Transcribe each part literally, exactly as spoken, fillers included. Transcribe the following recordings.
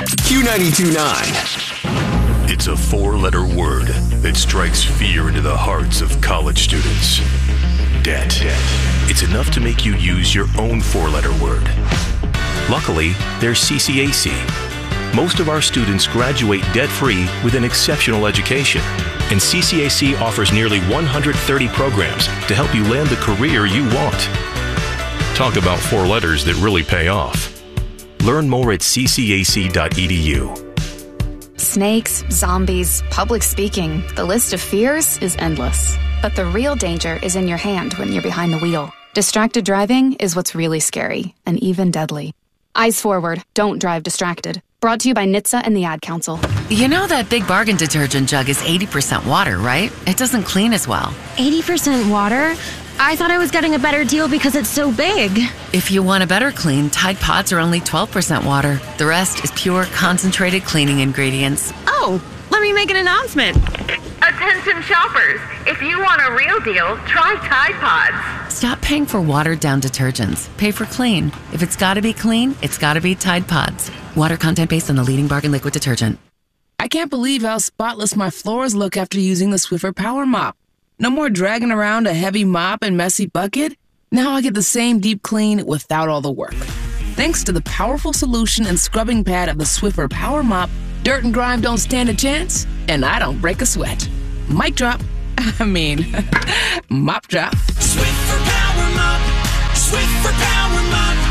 Q ninety-two point nine. It's a four-letter word that strikes fear into the hearts of college students. Debt. It's enough to make you use your own four-letter word. Luckily, there's C C A C. Most of our students graduate debt-free with an exceptional education, and C C A C offers nearly one hundred thirty programs to help you land the career you want. Talk about four letters that really pay off. Learn more at c c a c dot e d u. Snakes, zombies, public speaking, the list of fears is endless. But the real danger is in your hand when you're behind the wheel. Distracted driving is what's really scary and even deadly. Eyes forward, don't drive distracted. Brought to you by N H T S A and the Ad Council. You know that Big Bargain detergent jug is eighty percent water, right? It doesn't clean as well. eighty percent water? I thought I was getting a better deal because it's so big. If you want a better clean, Tide Pods are only twelve percent water. The rest is pure, concentrated cleaning ingredients. Oh, let me make an announcement. Attention shoppers, if you want a real deal, try Tide Pods. Stop paying for watered-down detergents. Pay for clean. If it's gotta be clean, it's gotta be Tide Pods. Water content based on the leading bargain liquid detergent. I can't believe how spotless my floors look after using the Swiffer Power Mop. No more dragging around a heavy mop and messy bucket. Now I get the same deep clean without all the work. Thanks to the powerful solution and scrubbing pad of the Swiffer Power Mop, dirt and grime don't stand a chance, and I don't break a sweat. Mic drop. I mean, mop drop. Swiffer Power Mop. Swiffer Power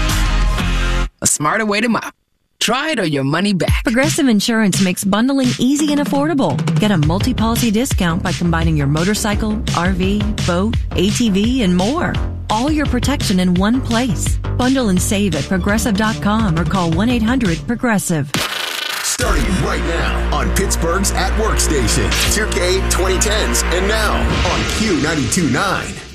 Mop. A smarter way to mop. Try it or your money back. Progressive Insurance makes bundling easy and affordable. Get a multi-policy discount by combining your motorcycle, R V, boat, A T V, and more. All your protection in one place. Bundle and save at progressive dot com or call one eight hundred progressive. Starting right now on Pittsburgh's At Work station, two K twenty tens, and now on Q ninety-two point nine.